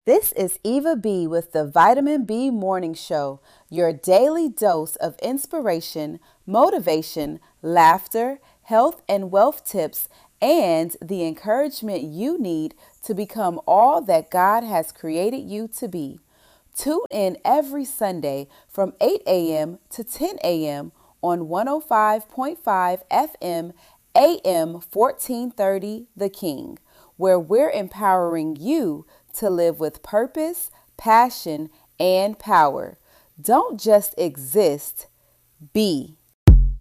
This is Eva B with the Vitamin B Morning Show, your daily dose of inspiration, motivation, laughter, health and wealth tips, and the encouragement you need to become all that God has created you to be. Tune in every Sunday from 8 a.m. to 10 a.m. on 105.5 FM AM 1430 The King, where we're empowering you to live with purpose, passion, and power. Don't just exist, be.